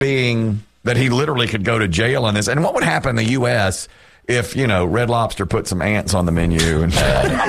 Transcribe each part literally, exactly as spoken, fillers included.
being that he literally could go to jail on this. And what would happen in the U S if, you know, Red Lobster put some ants on the menu and,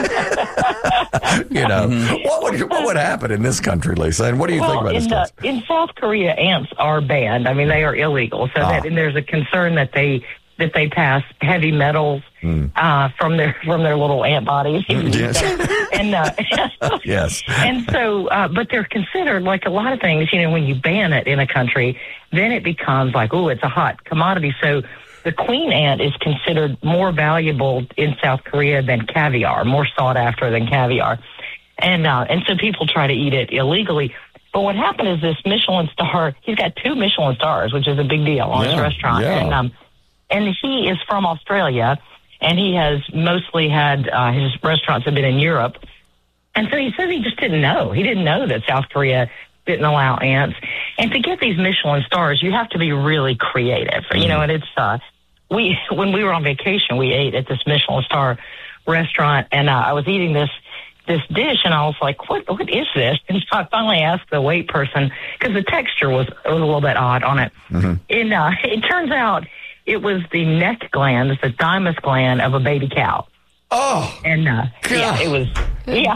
you know, mm-hmm. what would what would happen in this country, Lisa? And what do you well, think about in this? The, in South Korea, ants are banned. I mean, they are illegal. So ah. that, and there's a concern that they that they pass heavy metals mm. uh, from their from their little ant bodies. Yes. and uh, yes. And so, uh, but they're considered like a lot of things. You know, when you ban it in a country, then it becomes like, oh, it's a hot commodity. So the queen ant is considered more valuable in South Korea than caviar, more sought after than caviar. And uh, and so people try to eat it illegally. But what happened is this Michelin star, he's got two Michelin stars, which is a big deal on yeah, his restaurant. Yeah. And, um, and he is from Australia, and he has mostly had, uh, his restaurants have been in Europe. And so he says he just didn't know. He didn't know that South Korea didn't allow ants. And to get these Michelin stars, you have to be really creative. Mm-hmm. You know, and it's, uh, we, when we were on vacation, we ate at this Michelin star restaurant, and uh, I was eating this this dish, and I was like, what what is this? And so I finally asked the wait person, because the texture was, was a little bit odd on it. Mm-hmm. And uh, it turns out it was the neck gland, the thymus gland of a baby cow. Oh. And uh, yeah, it was, yeah.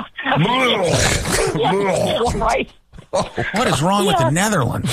yeah right. What is wrong yeah. with the Netherlands?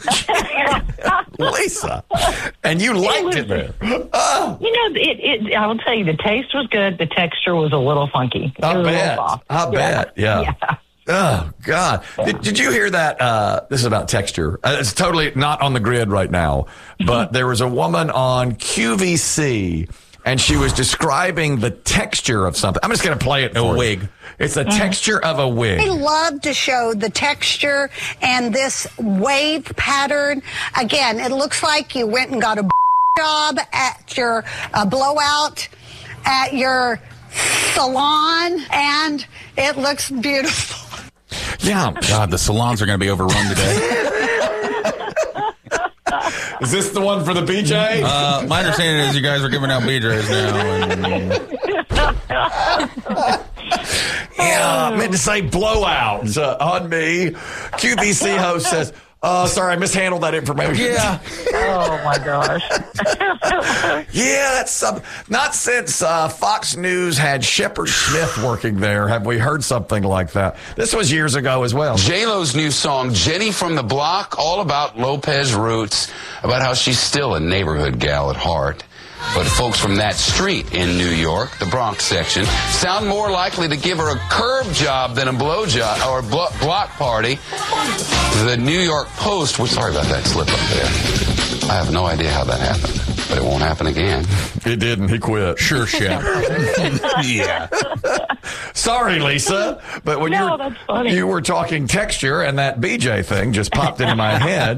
Lisa, and you liked it, was, it there. Oh. You know, it, it. I will tell you, the taste was good. The texture was a little funky. It I was bet. I yeah. bet. Yeah. yeah. Oh, God. Yeah. Did, did you hear that? Uh, this is about texture. Uh, it's totally not on the grid right now, but there was a woman on Q V C, and she was describing the texture of something. I'm just going to play it for A you. wig. It's the texture of a wig. I love to show the texture and this wave pattern. Again, it looks like you went and got a job at your uh, blowout at your salon, and it looks beautiful. Yeah. God, the salons are going to be overrun today. Is this the one for the B J? Uh, my understanding is you guys are giving out B Js now. And... Yeah, I meant to say blowouts uh, on me. Q V C host says, oh, sorry, I mishandled that information. Yeah. Oh, my gosh. Yeah, that's uh, not since uh, Fox News had Shepard Smith working there have we heard something like that. This was years ago as well. J-Lo's new song, Jenny from the Block, all about Lopez roots, about how she's still a neighborhood gal at heart. But folks from that street in New York, the Bronx section, sound more likely to give her a curb job than a blow job or a blo- block party. The New York Post, well, sorry about that slip up there. I have no idea how that happened, but it won't happen again. It didn't. He quit. Sure, Shep. Yeah. Sorry, Lisa, but when no, you, were, that's funny. you were talking texture, and that B J thing just popped into my head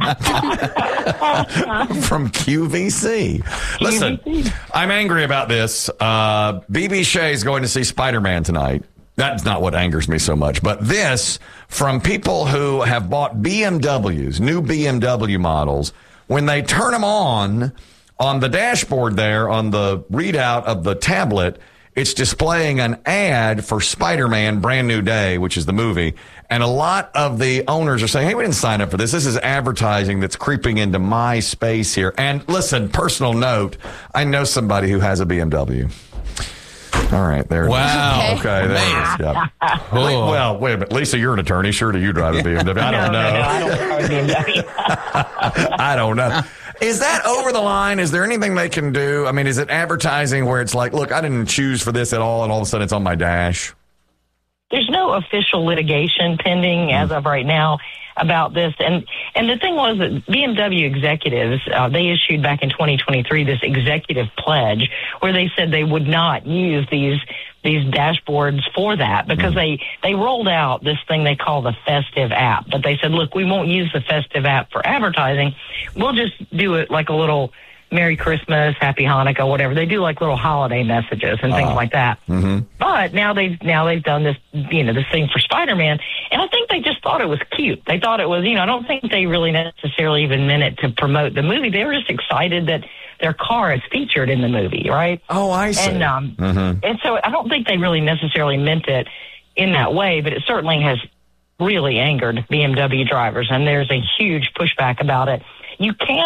from Q V C. Listen, Q V C. I'm angry about this. Uh, B B Shea's going to see Spider-Man tonight. That's not what angers me so much. But this, from people who have bought B M Ws, new B M W models, when they turn them on, on the dashboard there, on the readout of the tablet, it's displaying an ad for Spider-Man Brand New Day, which is the movie. And a lot of the owners are saying, hey, we didn't sign up for this. This is advertising that's creeping into my space here. And listen, personal note, I know somebody who has a B M W. All right, there. Wow. Okay, okay there it is. Yep. Oh. Well, wait a minute. Lisa, you're an attorney. Sure do you drive a B M W? I don't no, know. No, no, I don't drive a B M W. I don't know. Is that over the line? Is there anything they can do? I mean, is it advertising where it's like, look, I didn't choose for this at all, and all of a sudden it's on my dash? There's no official litigation pending as of right now about this. And and the thing was that B M W executives, uh, they issued back in twenty twenty-three this executive pledge where they said they would not use these these dashboards for that because they, they rolled out this thing they call the Festive app. But they said, look, we won't use the Festive app for advertising. We'll just do it like a little Merry Christmas, Happy Hanukkah, whatever. They do like little holiday messages and things uh, like that. Mm-hmm. But now they've now they've done this, you know, this thing for Spider-Man, and I think they just thought it was cute. They thought it was, you know, I don't think they really necessarily even meant it to promote the movie. They were just excited that their car is featured in the movie, right? Oh, I see. And um, mm-hmm. and so I don't think they really necessarily meant it in that way, but it certainly has really angered B M W drivers, and there's a huge pushback about it. You can't